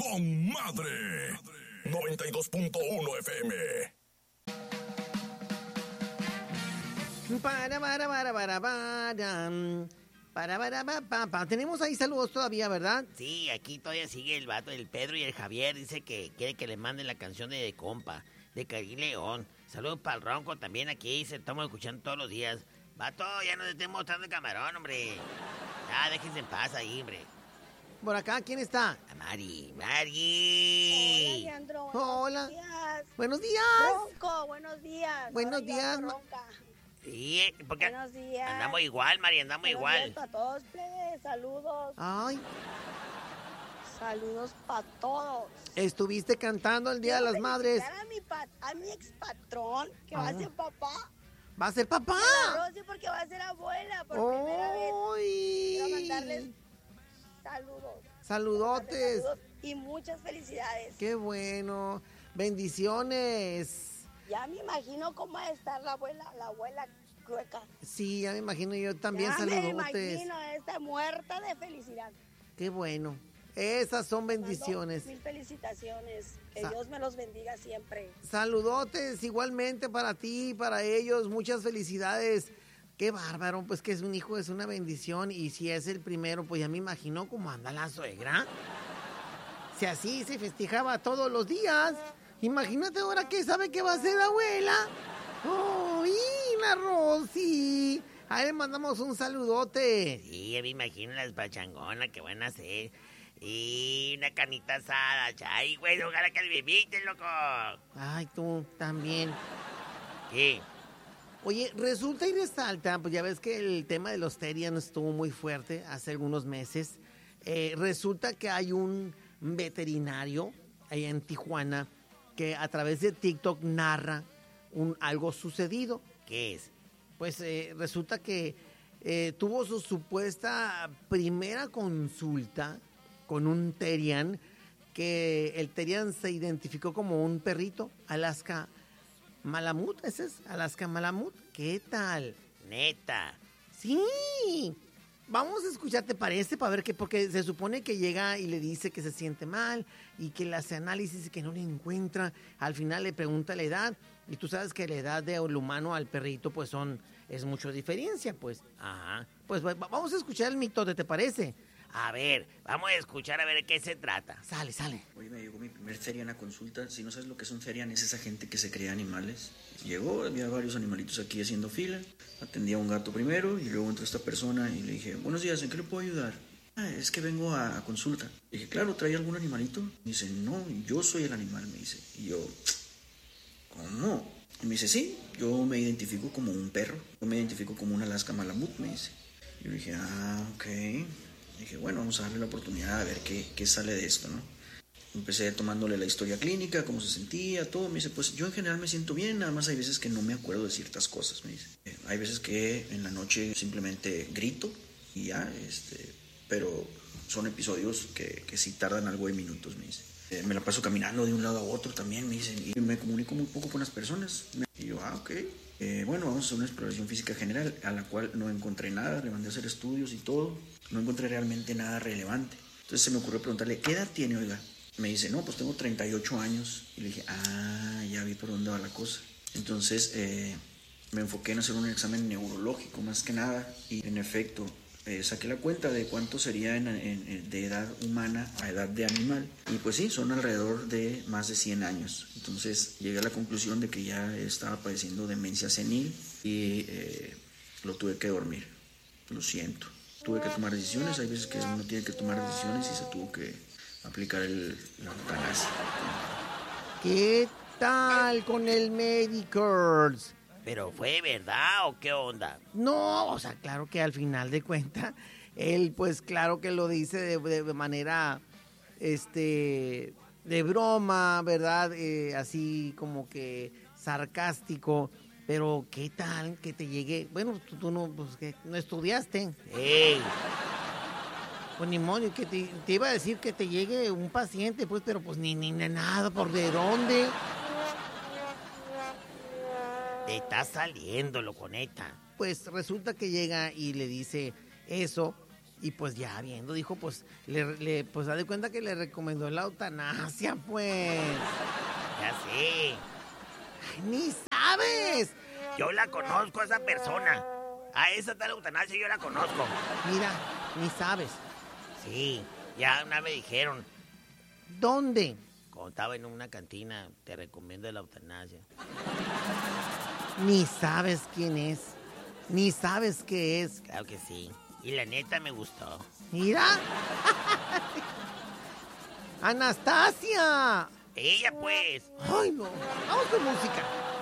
con madre. 92.1 FM. Tenemos ahí saludos todavía, ¿verdad? Sí, aquí todavía sigue el vato, el Pedro y el Javier. Dice que quiere que le manden la canción de compa, de Karim León. Saludos para el Ronco también aquí, se estamos escuchando todos los días. Vato, ya nos estén mostrando el camarón, hombre. Ya, déjense en paz ahí, hombre. Por acá, ¿quién está? Mari. Hola, Leandro. Hola. Días. Buenos días. Ronco, buenos días. Buenos Ahora ya días. no ronca. Sí, porque Buenos días. andamos igual, Mari, andamos Buenos igual. días para todos, plebes. Saludos. Ay, Saludos para todos. estuviste cantando el Día de las Madres. Felicitar a mi expatrón, que va a ser papá. ¿Va a ser papá? A Rosy, porque va a ser abuela por primera vez. ¡Ay! Quiero mandarles saludos. Saludotes. Saludos y muchas felicidades. Qué bueno. Bendiciones. Ya me imagino cómo va a estar la abuela Clueca. Sí, ya me imagino yo también. Ya Saludotes. me imagino, está muerta de felicidad. Qué bueno. Esas son bendiciones. Mil felicitaciones. Que Sa- Dios me los bendiga siempre. Saludotes igualmente para ti, para ellos. Muchas felicidades. Qué bárbaro, pues que es un hijo, es una bendición. Y si es el primero, pues ya me imagino cómo anda la suegra. Si así se festejaba todos los días. Imagínate ahora que sabe que va a ser abuela. ¡Oh, y la Rosy! Ahí le mandamos un saludote. Sí, ya me imagino las pachangonas que van a hacer. Y una carnita asada, chay, güey, ojalá que me inviten, loco. Ay, tú también. ¿Qué? Oye, resulta y resalta, pues ya ves que el tema de los Terian estuvo muy fuerte hace algunos meses. Resulta que hay un veterinario allá en Tijuana que a través de TikTok narra algo sucedido. ¿Qué es? Pues resulta que tuvo su supuesta primera consulta con un Terian, que el Terian se identificó como un perrito, Alaska Malamut, ese es Alaska Malamut. ¿Qué tal? Neta. Sí. Vamos a escuchar, ¿te parece? Para ver qué, porque se supone que llega y le dice que se siente mal y que le hace análisis y que no le encuentra. Al final le pregunta la edad y tú sabes que la edad del humano al perrito pues es mucho diferencia, pues. Ajá. Pues vamos a escuchar el mitote, ¿te parece? A ver, vamos a escuchar a ver de qué se trata. Sale. Hoy me llegó mi primer Therian a consulta. Si no sabes lo que es un Therian, es esa gente que se crea animales. Llegó, había varios animalitos aquí haciendo fila. Atendía a un gato primero y luego entró esta persona y le dije, buenos días, ¿en qué le puedo ayudar? Es que vengo a consulta. Le dije, claro, ¿trae algún animalito? Me dice, no, yo soy el animal, me dice. Y yo, ¿cómo? Y me dice, sí, yo me identifico como un perro. Yo me identifico como un Alaska Malamut, me dice. Y yo le dije, ok. Dije, bueno, vamos a darle la oportunidad a ver qué sale de esto, ¿no? Empecé tomándole la historia clínica, cómo se sentía, todo. Me dice, pues yo en general me siento bien, nada más hay veces que no me acuerdo de ciertas cosas, me dice. Hay veces que en la noche simplemente grito y ya, pero son episodios que sí tardan algo de minutos, me dice. Me la paso caminando de un lado a otro también, me dicen, y me comunico muy poco con las personas. Y yo, ok. Bueno, vamos a hacer una exploración física general, a la cual no encontré nada, le mandé a hacer estudios y todo, no encontré realmente nada relevante. Entonces se me ocurrió preguntarle, ¿qué edad tiene, oiga? Me dice, no, pues tengo 38 años. Y le dije, ya vi por dónde va la cosa. Entonces me enfoqué en hacer un examen neurológico más que nada, y en efecto saqué la cuenta de cuánto sería de edad humana a edad de animal, y pues sí, son alrededor de más de 100 años. Entonces llegué a la conclusión de que ya estaba padeciendo demencia senil y lo tuve que dormir. Lo siento, tuve que tomar decisiones. Hay veces que uno tiene que tomar decisiones y se tuvo que aplicar la eutanasia. ¿Qué tal con el Medicurs? ¿Pero fue verdad o qué onda? No, o sea, claro que al final de cuentas, él pues claro que lo dice de manera, de broma, ¿verdad? Así como que sarcástico, pero ¿qué tal que te llegue? Bueno, tú no, pues que no estudiaste. ¡Ey! Pues ni modo, que te iba a decir que te llegue un paciente, pues, pero pues ni nada, ¿por de dónde? Te está saliendo, loco, neta. Pues resulta que llega y le dice eso, Y pues ya viendo, dijo, pues, pues da de cuenta que le recomendó la eutanasia, pues. Ya sé. Ay, ni sabes. Yo la conozco a esa persona. A esa tal eutanasia yo la conozco. Mira, ni sabes. Sí, ya una vez me dijeron. ¿Dónde? Cuando estaba en una cantina, te recomiendo la eutanasia. Ni sabes quién es. Ni sabes qué es. Claro que sí. Y la neta me gustó. Mira. ¡Anastasia! Ella pues. Ay, no. Vamos con música.